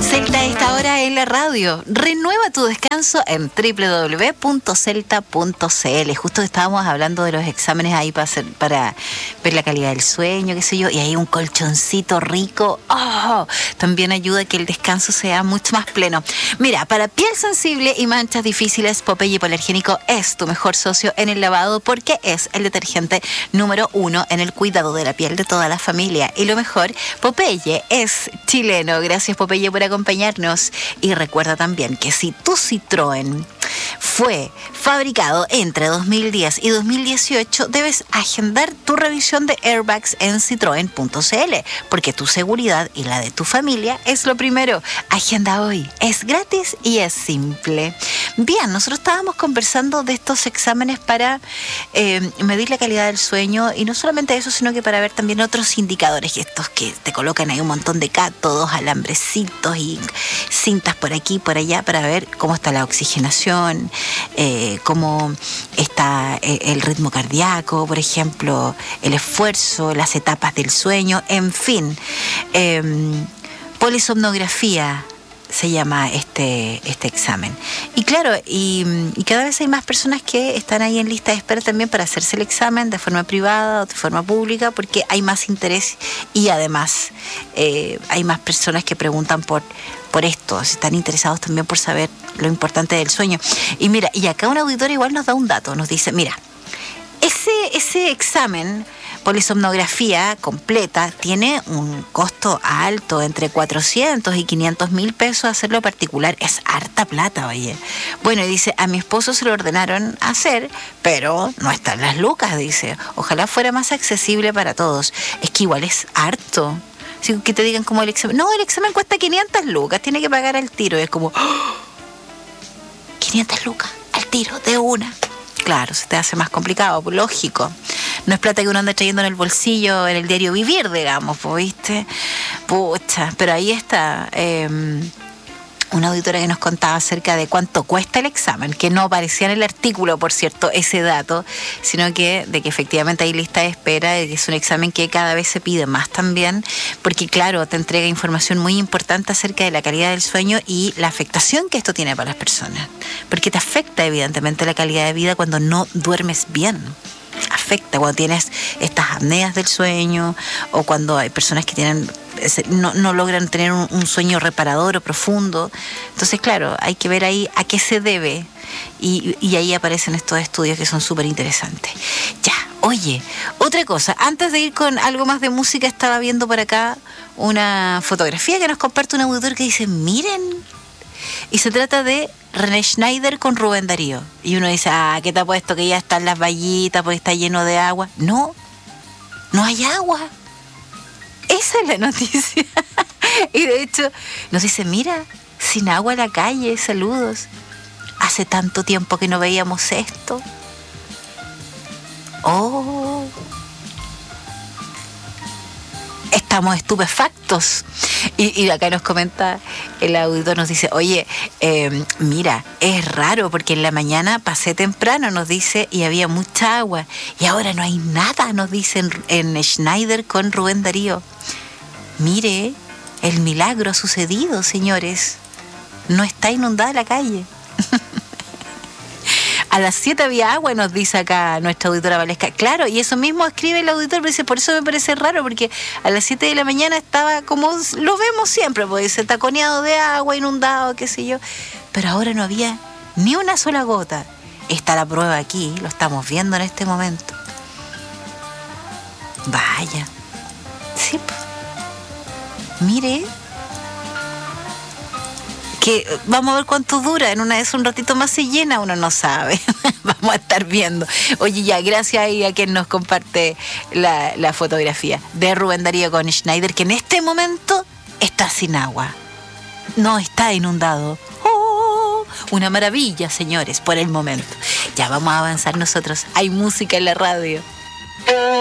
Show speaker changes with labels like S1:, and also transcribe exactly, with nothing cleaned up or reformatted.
S1: Celta a esta hora en la radio. Renueva tu descanso en doble u doble u doble u punto celta punto c l. Justo estábamos hablando de los exámenes ahí para, hacer, para ver la calidad del sueño, qué sé yo, y ahí un colchoncito rico. Oh, también ayuda a que el descanso sea mucho más pleno. Mira, para piel sensible y manchas difíciles, Popeye Hipoalergénico es tu mejor socio en el lavado porque es el detergente número uno en el cuidado de la piel de toda la familia. Y lo mejor, Popeye es chileno. Gracias, Popeye, por acompañarnos. Y recuerda también que si tu Citroën fue fabricado entre dos mil diez y dos mil dieciocho, debes agendar tu revisión de airbags en citroen punto c l, porque tu seguridad y la de tu familia es lo primero. Agenda hoy. Es gratis y es simple. Bien, nosotros estábamos conversando de estos exámenes para eh, medir la calidad del sueño, y no solamente eso, sino que para ver también otros indicadores, estos que te colocan ahí un montón de cátodos, alambrecitos y cintas por aquí y por allá para ver cómo está la oxigenación, eh, cómo está el ritmo cardíaco, por ejemplo, el esfuerzo, las etapas del sueño, en fin. Eh, polisomnografía se llama este, este examen. Y claro, y, y cada vez hay más personas que están ahí en lista de espera también para hacerse el examen de forma privada o de forma pública, porque hay más interés y además eh, hay más personas que preguntan por, por esto, están interesados también por saber lo importante del sueño. Y mira, y acá un auditor igual nos da un dato, nos dice, mira, ese, ese examen, polisomnografía completa, tiene un costo alto, entre cuatrocientos y quinientos mil pesos hacerlo particular. Es harta plata, oye. Bueno, y dice, a mi esposo se lo ordenaron hacer, pero no están las lucas, dice. Ojalá fuera más accesible para todos. Es que igual es harto. Así que te digan como el examen, no, el examen cuesta quinientas lucas, tiene que pagar al tiro. Y es como, ¡oh! quinientas lucas, al tiro, de una. Claro, se te hace más complicado, lógico. No es plata que uno anda trayendo en el bolsillo, en el diario vivir, digamos, ¿viste? Pucha, pero ahí está. Eh, una auditora que nos contaba acerca de cuánto cuesta el examen, que no aparecía en el artículo, por cierto, ese dato, sino que de que efectivamente hay lista de espera, de que es un examen que cada vez se pide más también, porque claro, te entrega información muy importante acerca de la calidad del sueño y la afectación que esto tiene para las personas, porque te afecta evidentemente la calidad de vida cuando no duermes bien. Afecta cuando tienes estas apneas del sueño, o cuando hay personas que tienen no, no logran tener un, un sueño reparador o profundo. Entonces, claro, hay que ver ahí a qué se debe, y, y ahí aparecen estos estudios que son súper interesantes. Ya, oye, otra cosa, antes de ir con algo más de música, estaba viendo por acá una fotografía que nos comparte un auditor que dice, miren, y se trata de René Schneider con Rubén Darío. Y uno dice, ah, ¿qué te ha puesto que ya están las vallitas porque está lleno de agua? No, no hay agua. Esa es la noticia. Y de hecho nos dice, mira, sin agua en la calle, saludos. Hace tanto tiempo que no veíamos esto. Oh, estamos estupefactos. Y, y acá nos comenta el auditor, nos dice, oye, eh, mira, es raro porque en la mañana pasé temprano, nos dice, y había mucha agua, y ahora no hay nada, nos dicen en Schneider con Rubén Darío. Mire, el milagro ha sucedido, señores. No está inundada la calle. A las siete había agua, nos dice acá nuestra auditora Valesca. Claro, y eso mismo escribe el auditor, pero dice, por eso me parece raro, porque a las siete de la mañana estaba como lo vemos siempre, pues dice, taconeado de agua, inundado, qué sé yo. Pero ahora no había ni una sola gota. Está la prueba aquí, lo estamos viendo en este momento. Vaya. Sí, pues. Mire. Que vamos a ver cuánto dura, en una vez un ratito más se llena, uno no sabe. Vamos a estar viendo. Oye, ya, gracias ahí a quien nos comparte la, la fotografía de Rubén Darío con Schneider, que en este momento está sin agua, no está inundado. Oh, una maravilla, señores, por el momento. Ya vamos a avanzar nosotros, hay música en la radio.